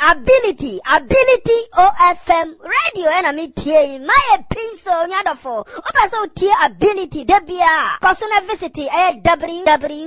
ability OFM radio enemy tie my pinso nyadofo obaso tie ability debia personal visit www